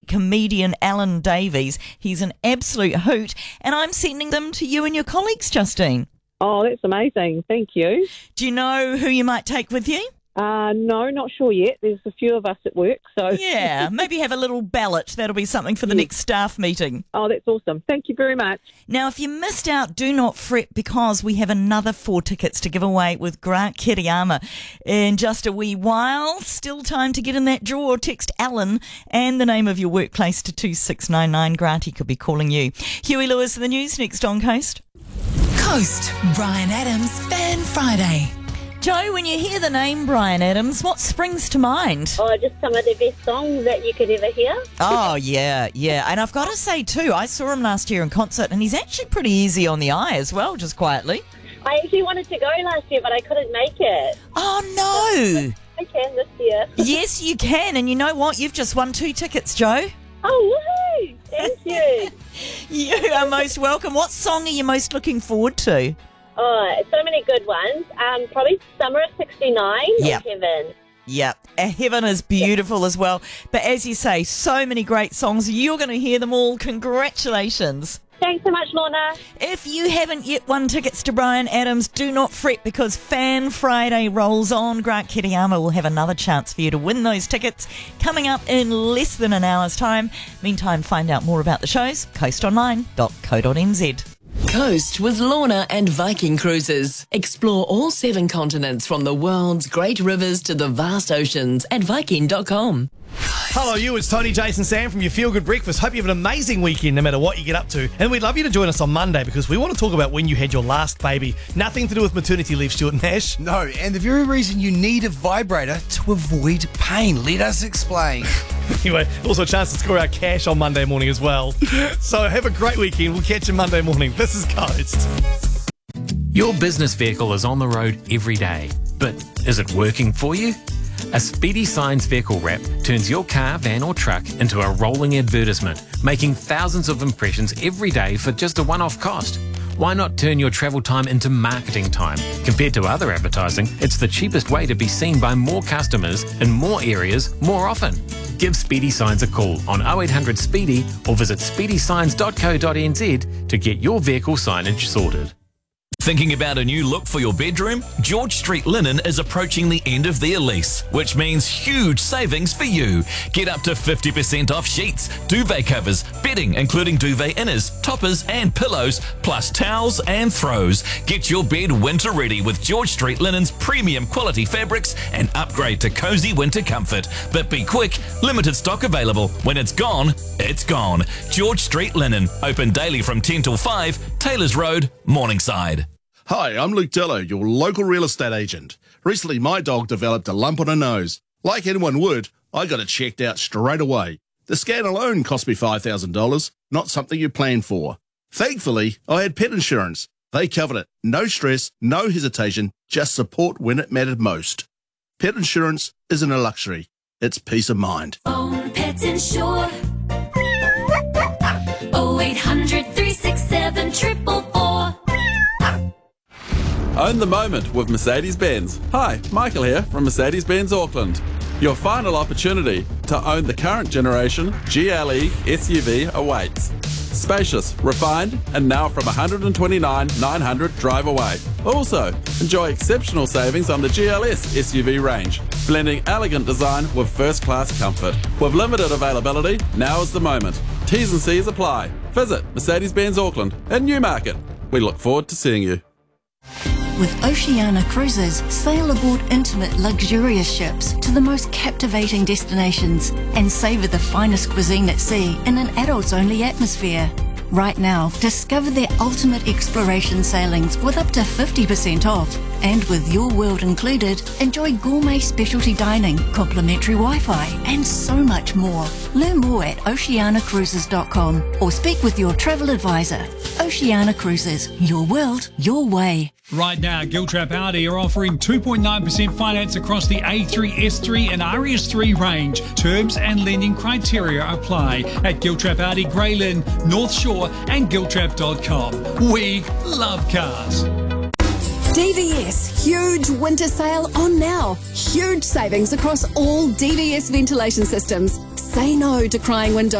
comedian Alan Davies. He's an absolute hoot, and I'm sending them to you and your colleagues, Justine. Oh, that's amazing. Thank you. Do you know who you might take with you? No, not sure yet. There's a few of us at work, so... Yeah, maybe have a little ballot. That'll be something for the next staff meeting. Oh, that's awesome. Thank you very much. Now, if you missed out, do not fret, because we have another 4 tickets to give away with Grant Kiriyama in just a wee while. Still time to get in that draw. Text Alan and the name of your workplace to 2699. Granty could be calling you. Huey Lewis in the news next on Coast. Coast, Bryan Adams Fan Friday. Joe, when you hear the name Bryan Adams, what springs to mind? Oh, just some of the best songs that you could ever hear. Oh, yeah. And I've got to say, too, I saw him last year in concert, and he's actually pretty easy on the eye as well, just quietly. I actually wanted to go last year, but I couldn't make it. Oh, no. I can this year. Yes, you can. And you know what? You've just won 2 tickets, Joe. Oh, woohoo! Thank you. You are most welcome. What song are you most looking forward to? Oh, so many good ones. Probably Summer of 69 Yep. and Heaven. Yeah, Heaven is beautiful as well. But as you say, so many great songs. You're going to hear them all. Congratulations. Thanks so much, Lorna. If you haven't yet won tickets to Bryan Adams, do not fret, because Fan Friday rolls on. Grant Kiriyama will have another chance for you to win those tickets coming up in less than an hour's time. Meantime, find out more about the shows, coastonline.co.nz. Coast with Lorna and Viking Cruises. Explore all 7 continents, from the world's great rivers to the vast oceans, at Viking.com. Hello, you. It's Tony, Jason, Sam from your Feel Good Breakfast. Hope you have an amazing weekend no matter what you get up to. And we'd love you to join us on Monday, because we want to talk about when you had your last baby. Nothing to do with maternity leave, Stuart Nash. No, and the very reason you need a vibrator to avoid pain. Let us explain. Anyway, also a chance to score our cash on Monday morning as well. So have a great weekend. We'll catch you Monday morning. This is Coast. Your business vehicle is on the road every day, but is it working for you? A Speedy Signs vehicle wrap turns your car, van or truck into a rolling advertisement, making thousands of impressions every day for just a one-off cost. Why not turn your travel time into marketing time? Compared to other advertising, it's the cheapest way to be seen by more customers in more areas more often. Give Speedy Signs a call on 0800 SPEEDY or visit speedysigns.co.nz to get your vehicle signage sorted. Thinking about a new look for your bedroom? George Street Linen is approaching the end of their lease, which means huge savings for you. Get up to 50% off sheets, duvet covers, bedding including duvet inners, toppers and pillows, plus towels and throws. Get your bed winter ready with George Street Linen's premium quality fabrics and upgrade to cozy winter comfort. But be quick, limited stock available. When it's gone, it's gone. George Street Linen, open daily from 10 till 5, Taylors Road, Morningside. Hi, I'm Luke Dello, your local real estate agent. Recently, my dog developed a lump on her nose. Like anyone would, I got it checked out straight away. The scan alone cost me $5,000, not something you plan for. Thankfully, I had pet insurance. They covered it. No stress, no hesitation, just support when it mattered most. Pet insurance isn't a luxury, it's peace of mind. Own Pets Insure. 0800 367 444. Own the moment with Mercedes-Benz. Hi, Michael here from Mercedes-Benz Auckland. Your final opportunity to own the current generation GLE SUV awaits. Spacious, refined, and now from $129,900 drive away. Also, enjoy exceptional savings on the GLS SUV range, blending elegant design with first-class comfort. With limited availability, now is the moment. T's and C's apply. Visit Mercedes-Benz Auckland in Newmarket. We look forward to seeing you. With Oceania Cruises, sail aboard intimate, luxurious ships to the most captivating destinations and savour the finest cuisine at sea in an adults-only atmosphere. Right now, discover their ultimate exploration sailings with up to 50% off. And with Your World included, enjoy gourmet specialty dining, complimentary Wi-Fi, and so much more. Learn more at oceanacruises.com or speak with your travel advisor. Oceania Cruises, your world, your way. Right now, Giltrap Audi are offering 2.9% finance across the A3, S3 and RS3 range. Terms and lending criteria apply at Giltrap Audi, Grey Lynn, North Shore and giltrap.com. We love cars. DVS, huge winter sale on now. Huge savings across all DVS ventilation systems. Say no to crying windows.